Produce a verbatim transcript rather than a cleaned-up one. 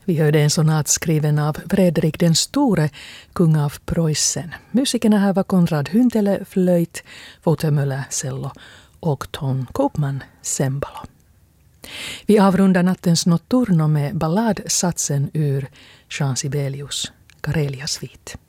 Vi hörde en sonat skriven av Fredrik den store, kung av Preussen. Musikerna här var Konrad Hyntele, flöjt, Wouter Möller, cello och Ton Koopman, cembalo. Vi avrundar nattens notturno med balladsatsen ur Jean Sibelius Karelia-svit.